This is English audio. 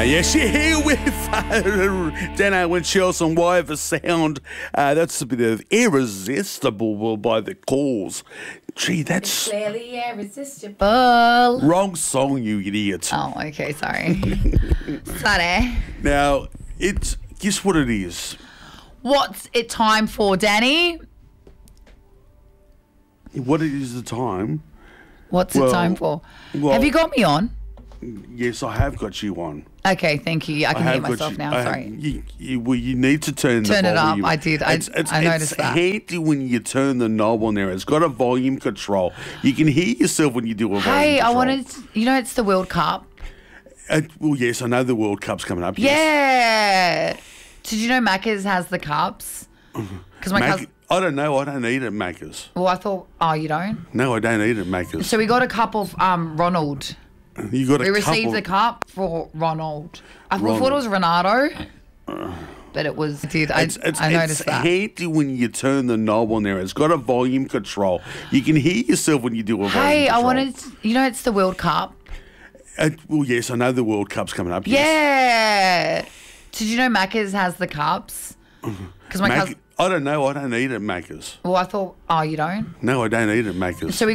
Yes, you're here with Dano and Chelsea on Wire Sound. That's a bit of Irresistible by The Cause. Gee, that's Clearly irresistible. wrong song, you idiot. Oh, okay, sorry. Sorry. Now, guess what it is? What's it time for, Danny? What it is the time? What's it time for? well- Have you got me on? Yes, I have got you on. Okay, thank you. I can hear have got myself you- now, sorry. You need to turn the Turn it up. volume. I did. I noticed it's that. handy when you turn the knob on there. It's got a volume control. You can hear yourself when you do a volume Hey, control. I wanted, it's the World Cup. Well, yes, I know the World Cup's coming up. Yes. Yeah. Did you know Macca's has the cups? Because my cousin, I don't know. I don't eat at Macca's. well, I thought, oh, you don't? No, I don't eat at Macca's. So we got a cup of Ronald. You got We received a cup for Ronald. I thought it was Renato, but it was. I noticed that. It's handy when you turn the knob on there. It's got a volume control. You can hear yourself when you do a volume Hey, control. I wanted, it's the World Cup. Well, yes, I know the World Cup's coming up. Yes. Yeah. Did you know Macca's has the cups? Because my cousin, I don't know. I don't eat at Macca's. well, I thought, oh, you don't? No, I don't eat at Macca's. So we